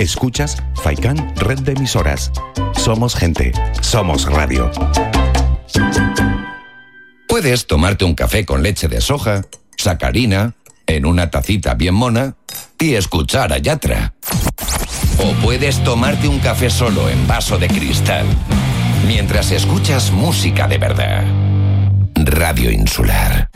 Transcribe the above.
Escuchas Faikan Red de Emisoras. Somos gente, somos radio. Puedes tomarte un café con leche de soja, sacarina, en una tacita bien mona y escuchar a Yatra. O puedes tomarte un café solo en vaso de cristal, mientras escuchas música de verdad. Radio Insular.